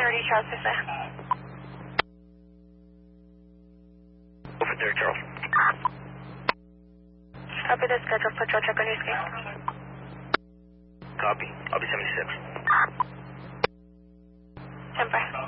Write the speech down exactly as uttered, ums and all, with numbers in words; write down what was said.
thirty, Charles Vista. Over there, Charles. Copy the schedule for Patrol check on your screen. Copy. I'll be seventy-six. Temper.